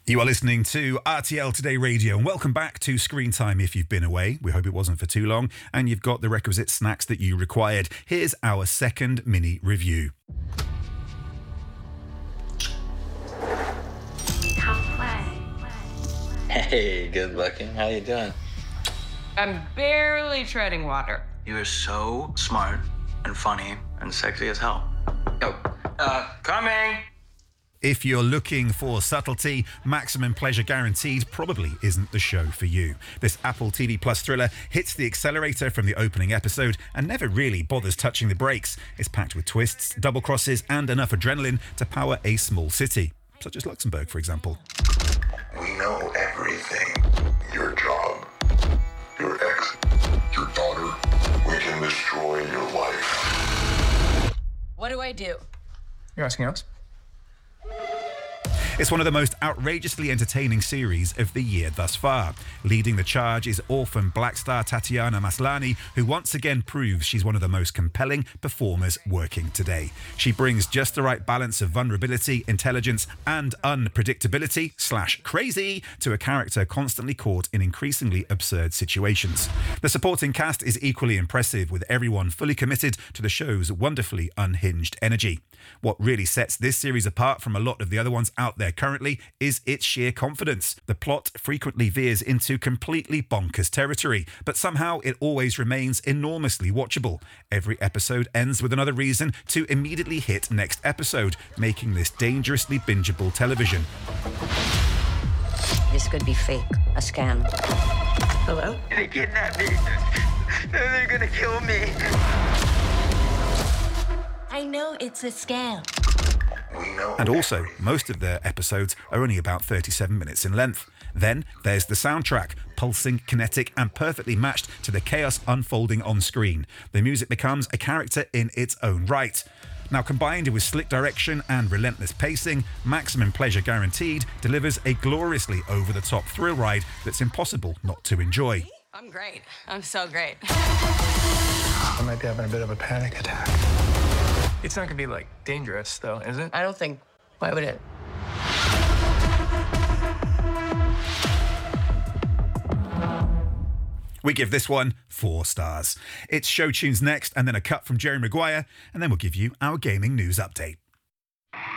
You are listening to RTL Today Radio, and welcome back to Screen Time if you've been away. We hope it wasn't for too long, and you've got the requisite snacks that you required. Here's our second mini review. Hey, good looking. How you doing? I'm barely treading water. You are so smart and funny and sexy as hell. Yo, coming! If you're looking for subtlety, Maximum Pleasure Guaranteed probably isn't the show for you. This Apple TV Plus thriller hits the accelerator from the opening episode and never really bothers touching the brakes. It's packed with twists, double crosses, and enough adrenaline to power a small city, such as Luxembourg, for example. We know everything. Your job, your ex, your daughter. We can destroy your life. What do I do? You're asking us? It's one of the most outrageously entertaining series of the year thus far. Leading the charge is orphan black star Tatiana Maslany, who once again proves she's one of the most compelling performers working today. She brings just the right balance of vulnerability, intelligence, and unpredictability/crazy to a character constantly caught in increasingly absurd situations. The supporting cast is equally impressive, with everyone fully committed to the show's wonderfully unhinged energy. What really sets this series apart from a lot of the other ones out there currently is its sheer confidence. The plot frequently veers into completely bonkers territory, but somehow it always remains enormously watchable. Every episode ends with another reason to immediately hit next episode, making this dangerously bingeable television. This could be fake, a scam. Hello? They kidnapped me. They're gonna kill me. I know it's a scam. We know. And also, most of their episodes are only about 37 minutes in length. Then there's the soundtrack, pulsing, kinetic, and perfectly matched to the chaos unfolding on screen. The music becomes a character in its own right. Now, combined with slick direction and relentless pacing, Maximum Pleasure Guaranteed delivers a gloriously over-the-top thrill ride that's impossible not to enjoy. I'm great. I'm so great. I might be having a bit of a panic attack. It's not gonna be, dangerous, though, is it? I don't think. Why would it? We give this one 4 stars. It's show tunes next, and then a cut from Jerry Maguire, and then we'll give you our gaming news update.